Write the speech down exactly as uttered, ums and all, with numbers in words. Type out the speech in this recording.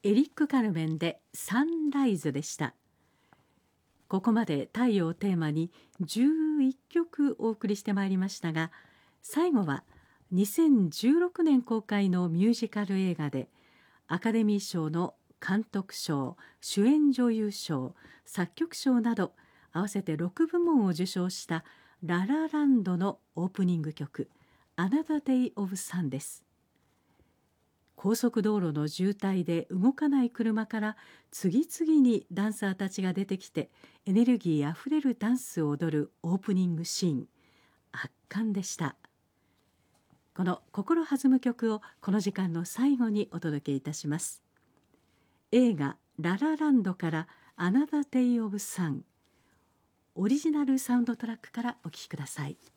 エリック・カルメンでサンライズでした。ここまで太陽をテーマにじゅういっきょくお送りしてまいりましたが、最後はにせんじゅうろくねん公開のミュージカル映画でアカデミー賞の監督賞、主演女優賞、作曲賞など合わせてろくぶもんを受賞したララランドのオープニング曲 Another Day of Sun です。高速道路の渋滞で動かない車から次々にダンサーたちが出てきてエネルギーあふれるダンスを踊るオープニングシーン、圧巻でした。この心弾む曲をこの時間の最後にお届けいたします。映画ララランドからAnother Day of Sun、オリジナルサウンドトラックからお聴きください。